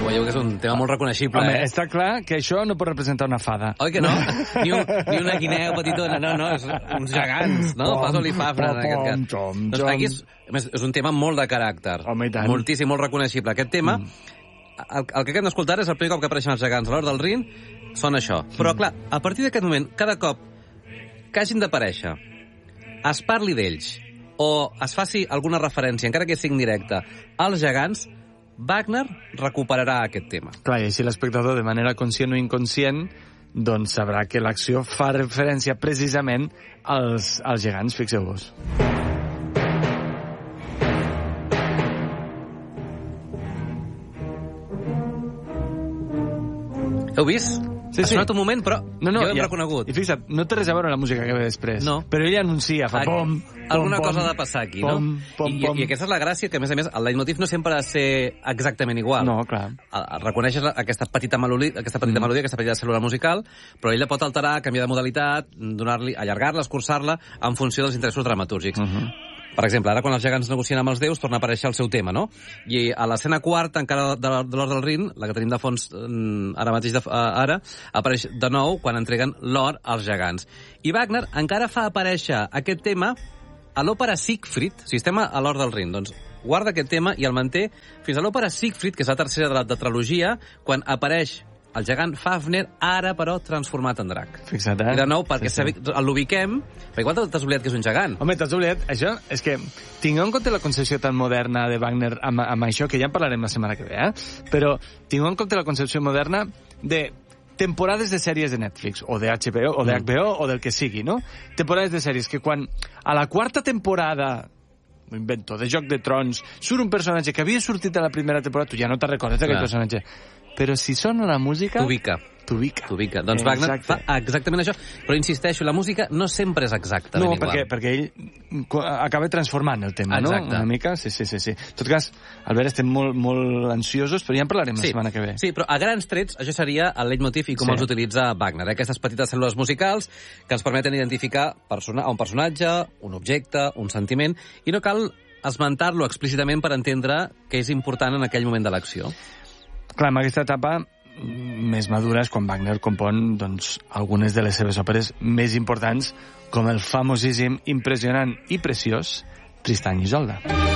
Veieu que és un tema molt reconeixible, Home, està clar que això no pot representar una fada. Oi que no? Ni una guineu petitona, no, és uns gegants, no? Fas olifafra, en aquest cas. Doncs aquí és un tema molt de caràcter. Home, i tant. Moltíssim, molt reconeixible. Aquest tema, el que acabem d'escoltar és el primer cop que apareixen els gegants a l'Hort del Rin, són això. Però, clar, a partir d'aquest moment, cada cop que hagin d'aparèixer, es parli d'ells, o es faci alguna referència, encara que sigui directa, als gegants, Wagner recuperarà aquest tema. Clar, i així l'espectador, de manera conscient o inconscient, doncs sabrà que l'acció fa referència precisament als gegants, fixeu-vos. Heu vist? Sí, ha sonat un moment, però jo hem reconegut. I fixa't, no té res a veure la música que ve després. No. Però ell anuncia, fa pom, alguna cosa ha de passar aquí, no? I aquesta és la gràcia, que a més, el leitmotiv no sempre ha de ser exactament igual. No, clar. Reconeixes aquesta petita melodia, aquesta petita cèl·lula musical, però ell la pot alterar, canviar de modalitat, donar-li, allargar-la, escurçar-la, en funció dels interessos dramatúrgics. Per exemple, ara quan els gegants negocien amb els déus, torna a aparèixer el seu tema, no? I a l'escena quarta, encara de l'Hort del Rin, la que tenim de fons ara mateix, apareix de nou quan entreguen l'or als gegants. I Wagner encara fa aparèixer aquest tema a l'òpera Siegfried, si estem a l'Hort del Rin, doncs guarda aquest tema i el manté fins a l'òpera Siegfried, que és la tercera de la tetralogia, quan apareix el gegant Fafner, ara, però, transformat en drac. Fixa't, I de nou, perquè l'ubiquem, perquè igual t'has oblidat que és un gegant. Home, t'has oblidat, això, és que tingueu en compte la concepció tan moderna de Wagner amb això, que ja en parlarem la setmana que ve, però tingueu en compte la concepció moderna de temporades de sèries de Netflix, o de HBO, o de HBO, o del que sigui, no? Temporades de sèries que quan a la quarta temporada, m'ho invento, de Joc de Trons, surt un personatge que havia sortit a la primera temporada, tu ja no te'n recordes d'aquell personatge. Però si sona la música... T'ubica. Doncs Wagner fa exactament això. Però insisteixo, la música no sempre és exactament igual. No, perquè ell acaba transformant el tema, exacte. No? Una mica, sí. En tot cas, Albert, estem molt ansiosos, però ja en parlarem la setmana que ve. Sí, però a grans trets això seria el leitmotiv i com els utilitza Wagner. Aquestes petites cèl·lules musicals que ens permeten identificar un personatge, un objecte, un sentiment, i no cal esmentar-lo explícitament per entendre què és important en aquell moment de l'acció. Clar, en aquesta etapa més madura és quan Wagner compon doncs, algunes de les seves òperes més importants, com el famosíssim, impressionant i preciós Tristany i Isolda.